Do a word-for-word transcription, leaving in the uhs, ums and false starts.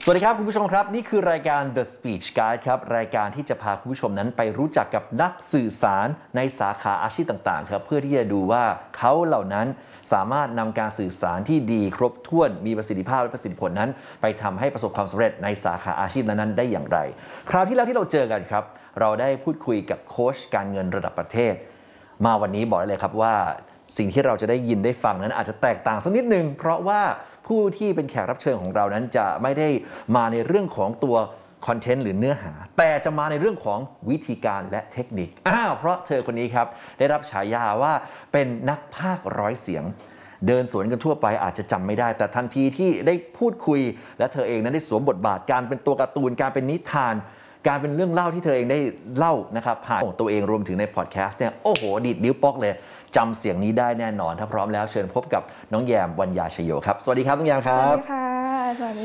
สวัสดีครับคุณผู้ชมครับนี่คือรายการ The Speech Guide ครับรายการที่จะพาคุณผู้ชมนั้นไปรู้จักกับนักสื่อสารในสาขาอาชีพต่างๆครับเพื่อที่จะดูว่าเขาเหล่านั้นสามารถนำการสื่อสารที่ดีครบถ้วนมีประสิทธิภาพและประสิทธิผลนั้นไปทำให้ประสบความสำเร็จในสาขาอาชีพนั้นๆได้อย่างไรคราวที่แล้วที่เราเจอกันครับเราได้พูดคุยกับโค้ชการเงินระดับประเทศมาวันนี้บอกได้เลยครับว่าสิ่งที่เราจะได้ยินได้ฟังนั้นอาจจะแตกต่างสักนิดนึงเพราะว่าผู้ที่เป็นแขกรับเชิญของเรานั้นจะไม่ได้มาในเรื่องของตัวคอนเทนต์หรือเนื้อหาแต่จะมาในเรื่องของวิธีการและเทคนิคอ้าวเพราะเธอคนนี้ครับได้รับฉายาว่าเป็นนักพากย์ร้อยเสียงเดินสวนกันทั่วไปอาจจะจำไม่ได้แต่ทันทีที่ได้พูดคุยและเธอเองนั้นได้สวมบทบาทการเป็นตัวการ์ตูนการเป็นนิทานการเป็นเรื่องเล่าที่เธอเองได้เล่านะครับผ่านตัวเองรวมถึงในพอดแคสต์เนี่ยโอ้โหดีดนิ้วป๊อกเลยจำเสียงนี้ได้แน่นอนถ้าพร้อมแล้วเชิญพบกับน้องแยมวรรยาชโยครับสวัสดีครับน้องแยมครับสวัสดีค่ะสวัสดี